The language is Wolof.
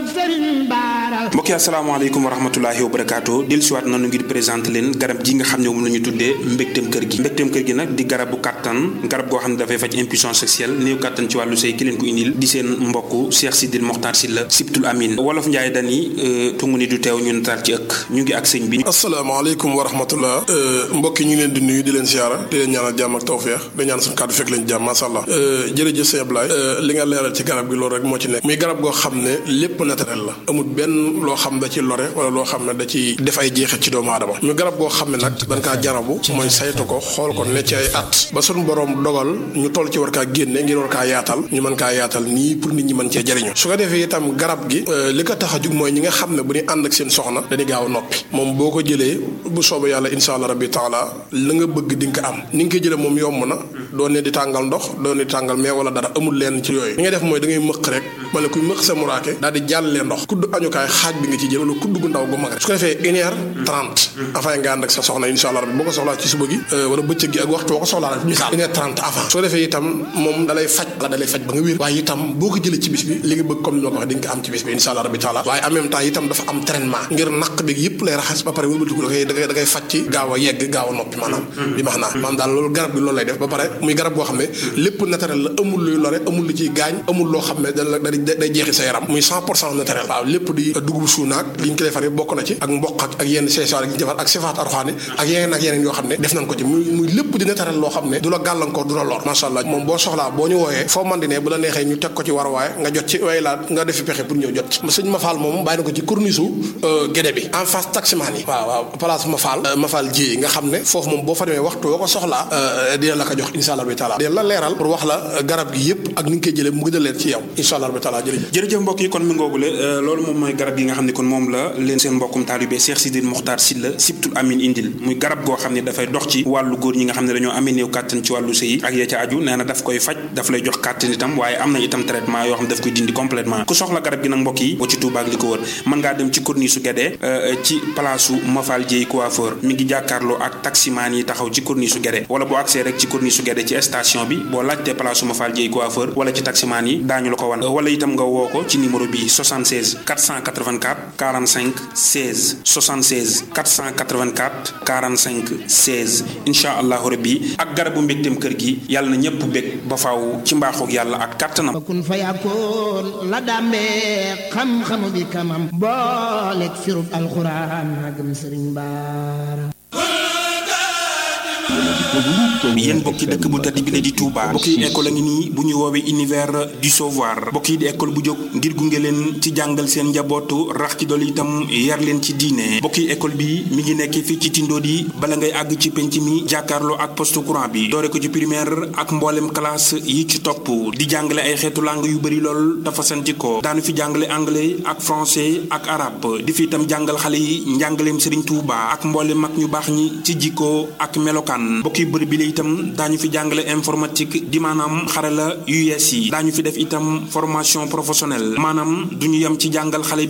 mbokk yi asalaamaaleykum wa rahmatulahi wa barakaatu dellusiwaat nañu ngir présenté leen garab gi nga xam ne moom la ñu tuddee mbégteem kër gi nag di garabu kàttan garab goo xam ne dafay faj impuissance sexuelle néew kàttan ci wàllu sëy ki leen ko indil di seen mbokk Cheikh Sidil Mokhtar Sylla Sibtul Amin wolof Njaay dani tungu ni du teew ñu nataal ci ëkk ñu ngi ak sëñ bi. asalaamaaleykum wa rahmatullah mbokk yi ñu ngi leen di nuyu di leen siyaara di leen ñaanal jàmm ak tawfeex di ñaan suñu kàddu fekk leen jàmm masha Allah jërëjëf sëñ Ablaye li nga leeral ci garab gi loolu rek moo ci nekk muy garab goo xam ne lépp naturel la amul benn loo xam da ci lore wala loo xam ne da ci def ay jeexit ci doomu aadama ñu garab goo xam ne nag dañ kaa jarabu mooy saytu ko xool ko ne ci ay at ba suñu borom dogal ñu toll ci war kaa génne ngir war kaa yaatal ñu mën kaa yaatal nii pour nit ñi mën cee jëriñu su ko defee itam garab gi li ko tax a jug mooy ñi nga xam ne bu ñuy ànd ak seen soxna dañuy gaaw a noppi moom boo ko jëlee bu soobee yàlla insha allah rabbi taala la nga bëgg di nga ko am ni nga koy jëlee moom yomb na doo ne di tàngal ndox doo ne di tàngal mais wala dara amul leen ci yooyu li ngay def mooy da ngay mëq rek wala kuy mëq sa muraake daal di jàllee ndox kudd añukaay xaaj bi nga ci jël wala kudd gu ndaw gu mag rek su ko defee 1h30 avant nga ànd ak sa soxna insha allah rabbi boo ko soxlaa ci suba gi wala bëccëg gi ak waxtu boo ko soxlaa rek misaal 1h30 avant soo defee itam moom dalay faj ba nga wér waaye itam boo ko jëlee ci bis bi li nga bëgg comme ni ma ko waxee di nga ko am ci bis bi insha allah rabbi taala waaye en même temps itam dafa am traitement ngir naq bi yëpp lay raxas ba pare wëlbatiku da ngay faj ci gaaw a yegg gaaw a noppi maanaam bi max naa maanaam daal loolu garab bi loolu lay def ba pare muy garab boo xam ne lépp naturel la amul luy lore amul lu ciy gaañ amul loo xam ne day jeexi sa yaram muy 100% naturel waaw lépp di dugub suunaak li ñu ko defar bokk na ci ak mboq ak yenn seesaar yi ñu defar ak sifaat arxaani ak yeneen yoo xam ne def nañ ko ci muy lépp di naturel loo xam ne du la gàllankoor du la lor masha Allah moom boo soxlaa boo ñu wooyee foo man di ne bu la neexee ñu teg ko ci war waaye nga jot ci way laa nga defi pexe pour ñëw jot ci sëñ Mafal moom bàyyi na ko ci corniche Guédé bi en face taximaan yi waaw place Mafal ji nga xam ne foofu moom boo fa demee waxtu boo ko soxlaa dina la ko jox insha Allah bi taala dina la leeral pour wax la garab gi yëpp ak ni nga koy jëlee mu gën a leer ci yow insha Allah bi taala jërëjëf mbokk yi kon mi ngoogule loolu moom mooy garab yi nga xam ne kon moom la leen seen mbokkum taalibe Cheikh Sidil Mokhtar Sylla Sibtul Amin indil muy garab goo xam ne dafay dox ci wàllu góor ñi nga xam ne dañoo amee néew kàttan ci wàllu sëy ak ya ca aju nee na daf koy faj daf lay jox kàttan itam waaye am na itam traitement yoo xam ne daf koy dindi complètement ku soxla garab gi nag mbokk yi boo ci Touba ak li ko wër mën ngaa dem ci corniche su Guédé ci place su Mafal Dieye coiffeur mi ngi jàkkaarloo ak taximaan yi taxaw ci corniche su Guédé wala boo accès rek ci corniche su Guédé ci station bi boo laajtee place su Mafal Dieye coiffeur wala ci taximaan yi daañu la ko wan wala itam nga woo ko ci numéro bi 76 484 45 16 76 484 45 16 incha allahu rabbi ak garabu mbégteem kër gi yàlla na ñëpp bég ba faaw ci mbaaxoog yàlla ak kàttanam. kun fa yàkkoon la dàmbee xam-xamu bi kamam booleeg firub alxuraan magam sëriñ baara. yéen bokki dëkk bu tedd bi ne di Touba bokki école a ngi nii bu ñu woowee univers du savoir bokki di école bu jóg ngir gunge leen ci jàngal seen njabootu rax ci dolli itam yar leen ci diine bokki école bi mi ngi nekk fii ci Tindodi bala ngay àgg ci penc mi jàkkaarloo ak poste courant bi doore ko ci primaire ak mboolem classe yi ci topp di jàngale ay xeetu langue yu bëri lool dafa santi ko daanu fi jàngale anglais ak français ak arabe di fi itam jàngal xale yi njàngaleem Serigne Touba ak mboolem mag ñu baax ñi ci jikko ak melokaan bokki bërëb bi la itam daañu fi jàngale informatique di maanaam xarala yu yees yi daañu fi def itam formation professionnelle maanaam duñu yem ci jàngal xale